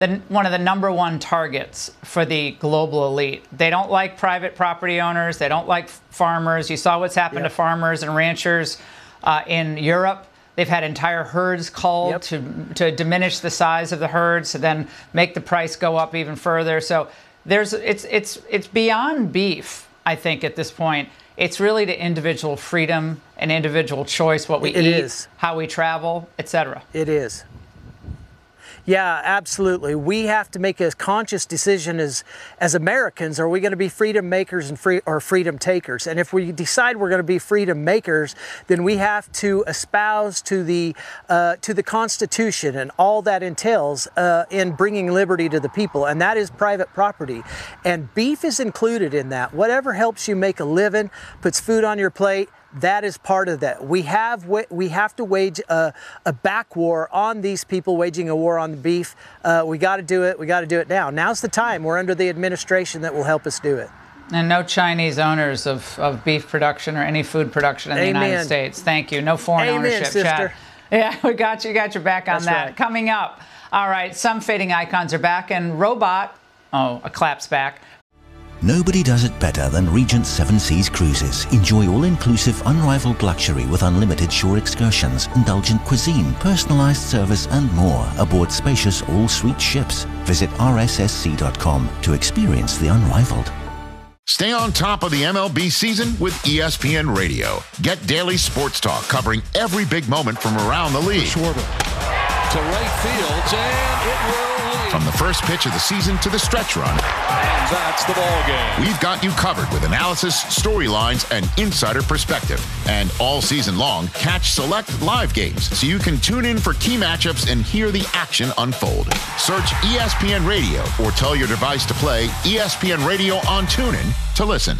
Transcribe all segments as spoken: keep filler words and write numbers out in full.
the, one of the number one targets for the global elite. They don't like private property owners. They don't like farmers. You saw what's happened yep. to farmers and ranchers uh, in Europe. They've had entire herds culled yep. to, to diminish the size of the herds, to then make the price go up even further. So there's it's it's it's beyond beef, I think, at this point. It's really to individual freedom and individual choice, what we it eat, is. how we travel, et cetera. It is. Yeah, absolutely. We have to make a conscious decision as as Americans. Are we going to be freedom makers and free or freedom takers? And if we decide we're going to be freedom makers, then we have to espouse to the uh, to the Constitution and all that entails uh, in bringing liberty to the people, and that is private property. And beef is included in that. Whatever helps you make a living, puts food on your plate, that is part of that. We have we have to wage a, a back war on these people waging a war on the beef. Uh, we got to do it. We got to do it now. Now's the time. We're under the administration that will help us do it. And no Chinese owners of, of beef production or any food production in the Amen. United States. Thank you. No foreign Amen, ownership, sister. Chad. Yeah, we got you. Got your back on That's that. right. Coming up. All right, some fading icons are back, and Robot. Oh, a clap's back. Nobody does it better than Regent Seven Seas Cruises. Enjoy all-inclusive, unrivaled luxury with unlimited shore excursions, indulgent cuisine, personalized service, and more aboard spacious all-suite ships. Visit R S S C dot com to experience the unrivaled. Stay on top of the M L B season with E S P N Radio. Get daily sports talk covering every big moment from around the league. Schwarber to right field, and it will lead. From the first pitch of the season to the stretch run. And that's the ball game. We've got you covered with analysis, storylines, and insider perspective. And all season long, catch select live games so you can tune in for key matchups and hear the action unfold. Search E S P N Radio or tell your device to play E S P N Radio on TuneIn to listen.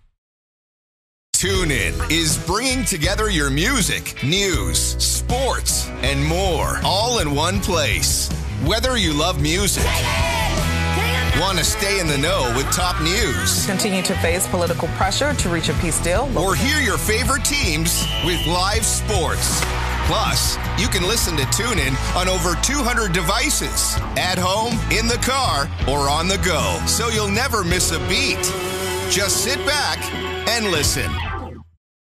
TuneIn is bringing together your music, news, sports, and more, all in one place. Whether you love music, want to stay in the know with top news, continue to face political pressure to reach a peace deal, or hear your favorite teams with live sports. Plus, you can listen to TuneIn on over two hundred devices, at home, in the car, or on the go, so you'll never miss a beat. Just sit back and listen.